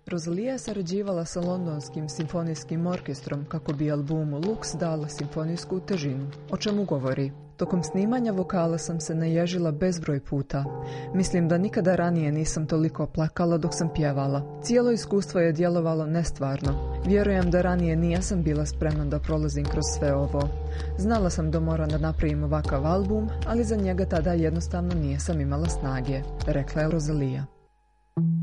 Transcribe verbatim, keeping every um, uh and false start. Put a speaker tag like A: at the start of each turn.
A: Rosalija je sarađivala sa Londonskim simfonijskim orkestrom kako bi albumu Lux dala simfonijsku težinu, o čemu govori. Tokom snimanja vokala sam se naježila bezbroj puta. Mislim da nikada ranije nisam toliko plakala dok sam pjevala. Cijelo iskustvo je djelovalo nestvarno. Vjerujem da ranije nisam bila spremna da prolazim kroz sve ovo. Znala sam da moram da napravim ovakav album, ali za njega tada jednostavno nisam imala snage, rekla je Rosalija.